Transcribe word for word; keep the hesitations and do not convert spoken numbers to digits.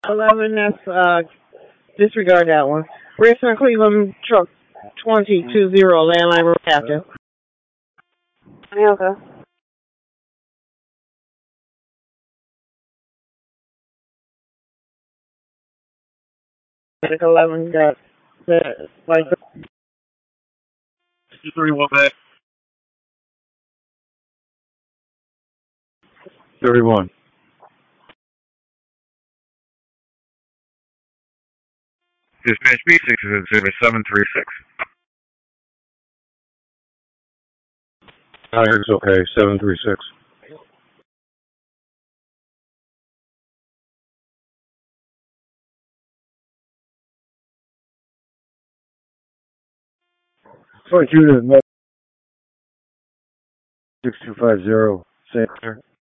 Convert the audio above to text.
eleven, that's, uh, disregard that one. Racing Cleveland Truck twenty two zero, landline road captain. Okay. eleven, got that, like, two thirty-one back. thirty-one. Dispatch B six is exhibit seven three six. I heard it's okay, seven three six. Flight unit six two five zero, Saint Clair.